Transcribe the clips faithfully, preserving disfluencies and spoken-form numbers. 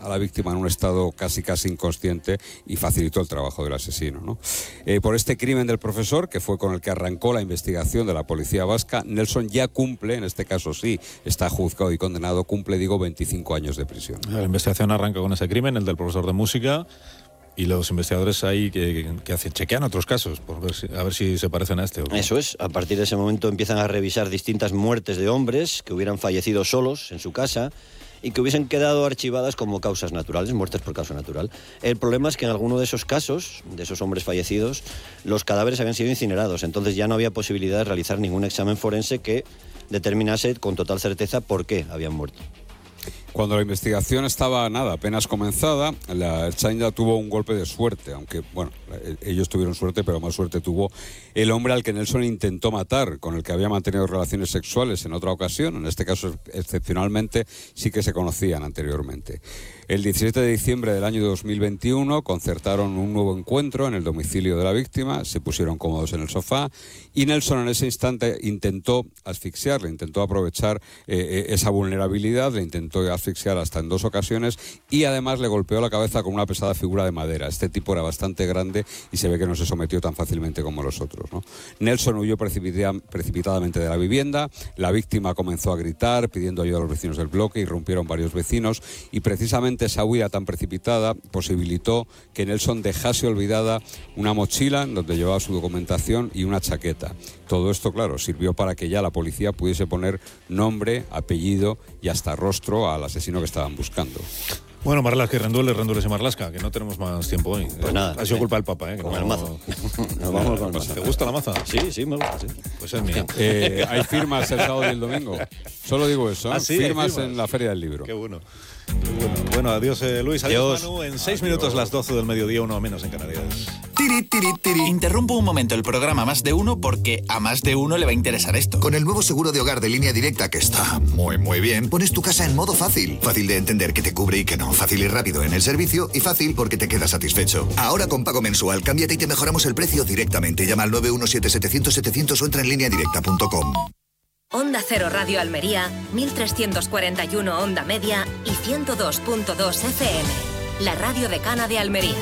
a la víctima en un estado casi casi inconsciente y facilitó el trabajo del asesino, ¿no? Eh, por este crimen del profesor, que fue con el que arrancó la investigación de la policía vasca, Nelson ya cumple, en este caso sí, está juzgado y condenado, cumple, digo, veinticinco años de prisión. La investigación arranca con ese crimen, el del profesor de música, y los investigadores ahí que, que hacen, chequean otros casos, por ver si, a ver si se parecen a este. ¿O no? Eso es, a partir de ese momento empiezan a revisar distintas muertes de hombres que hubieran fallecido solos en su casa y que hubiesen quedado archivadas como causas naturales, muertes por causa natural. El problema es que en alguno de esos casos, de esos hombres fallecidos, los cadáveres habían sido incinerados, entonces ya no había posibilidad de realizar ningún examen forense que determinase con total certeza por qué habían muerto. Cuando la investigación estaba, nada, apenas comenzada, la Ertzaintza tuvo un golpe de suerte, aunque, bueno, ellos tuvieron suerte, pero más suerte tuvo el hombre al que Nelson intentó matar, con el que había mantenido relaciones sexuales en otra ocasión. En este caso, excepcionalmente, sí que se conocían anteriormente. El diecisiete de diciembre del año dos mil veintiuno concertaron un nuevo encuentro en el domicilio de la víctima, se pusieron cómodos en el sofá y Nelson en ese instante intentó asfixiarle, intentó aprovechar eh, esa vulnerabilidad, le intentó asfixiar hasta en dos ocasiones y además le golpeó la cabeza con una pesada figura de madera. Este tipo era bastante grande y se ve que no se sometió tan fácilmente como los otros, ¿no? Nelson huyó precipita- precipitadamente de la vivienda, la víctima comenzó a gritar pidiendo ayuda a los vecinos del bloque, irrumpieron varios vecinos y precisamente esa huida tan precipitada posibilitó que Nelson dejase olvidada una mochila en donde llevaba su documentación y una chaqueta. Todo esto, claro, sirvió para que ya la policía pudiese poner nombre, apellido y hasta rostro al asesino que estaban buscando. Bueno, Marlaska y Rendueles, Rendueles y Marlaska, que no tenemos más tiempo hoy. Pues nada. Ha sido culpa del Papa, ¿eh? Que Con no, el mazo. Nos vamos con el mazo. ¿Te gusta la maza? Sí, sí, me gusta, sí. Pues es mía. Eh, hay firmas el sábado y el domingo. Solo digo eso, ¿eh? ¿Ah, sí? Firmas, firmas en la Feria del Libro. Qué bueno. Qué bueno. Bueno, adiós eh, Luis, adiós, Adiós. Manu. En seis minutos las doce del mediodía, uno menos en Canarias. Tiri, tiri, tiri. Interrumpo un momento el programa Más de Uno porque a más de uno le va a interesar esto. Con el nuevo seguro de hogar de Línea Directa, que está muy, muy bien, pones tu casa en modo fácil. Fácil de entender que te cubre y que no. Fácil y rápido en el servicio y fácil porque te quedas satisfecho. Ahora con pago mensual, cámbiate y te mejoramos el precio directamente. Llama al nueve uno siete setecientos setecientos o entra en línea directa punto com. Onda Cero Radio Almería, mil trescientos cuarenta y uno Onda Media y ciento dos punto dos F M. La radio decana de Almería.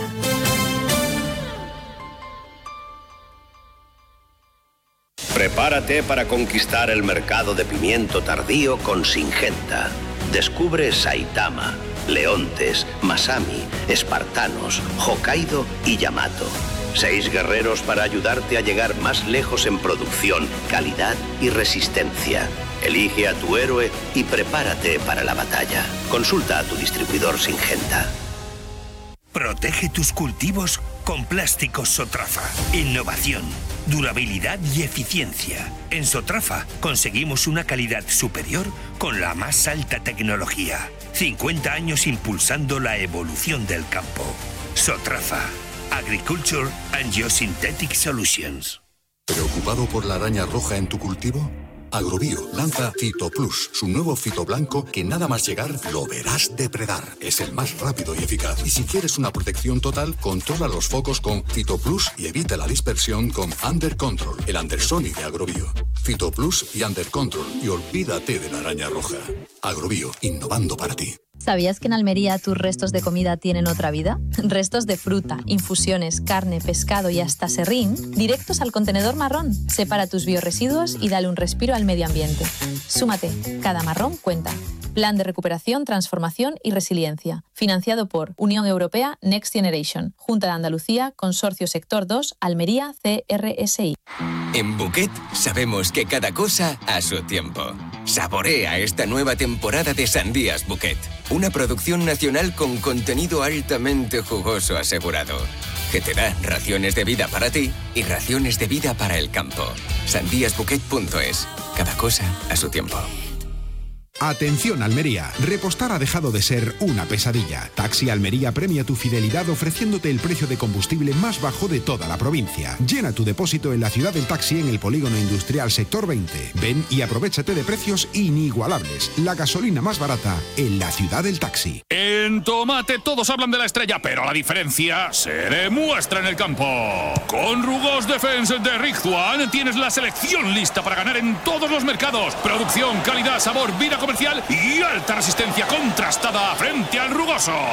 Prepárate para conquistar el mercado de pimiento tardío con Syngenta. Descubre Saitama, Leontes, Masami, Espartanos, Hokkaido y Yamato. Seis guerreros para ayudarte a llegar más lejos en producción, calidad y resistencia. Elige a tu héroe y prepárate para la batalla. Consulta a tu distribuidor Syngenta. Protege tus cultivos con plásticos Sotrafa. Innovación, durabilidad y eficiencia. En Sotrafa conseguimos una calidad superior con la más alta tecnología. cincuenta años impulsando la evolución del campo. Sotrafa. Agriculture and Geosynthetic Solutions. ¿Preocupado por la araña roja en tu cultivo? Agrobio lanza Fito Plus, su nuevo fito blanco que nada más llegar lo verás depredar. Es el más rápido y eficaz. Y si quieres una protección total, controla los focos con Fito Plus y evita la dispersión con Under Control, el Andersonic de Agrobio. Fito Plus y Under Control y olvídate de la araña roja. Agrobio, innovando para ti. ¿Sabías que en Almería tus restos de comida tienen otra vida? Restos de fruta, infusiones, carne, pescado y hasta serrín, directos al contenedor marrón. Separa tus biorresiduos y dale un respiro al medio ambiente. Súmate, cada marrón cuenta. Plan de Recuperación, Transformación y Resiliencia. Financiado por Unión Europea Next Generation, Junta de Andalucía, Consorcio Sector dos, Almería, C R S I. En Bouquet sabemos que cada cosa a su tiempo. Saborea esta nueva temporada de Sandías Bouquet. Una producción nacional con contenido altamente jugoso asegurado. Que te da raciones de vida para ti y raciones de vida para el campo. sandías bouquet punto es. Cada cosa a su tiempo. Atención Almería, repostar ha dejado de ser una pesadilla. Taxi Almería premia tu fidelidad ofreciéndote el precio de combustible más bajo de toda la provincia. Llena tu depósito en la ciudad del taxi en el polígono industrial sector veinte. Ven y aprovéchate de precios inigualables. La gasolina más barata en la ciudad del taxi. En Tomate todos hablan de la estrella, pero la diferencia se demuestra en el campo. Con Rugos Defense de Rizzuan tienes la selección lista para ganar en todos los mercados. Producción, calidad, sabor, vida comercial y alta resistencia contrastada frente al rugoso.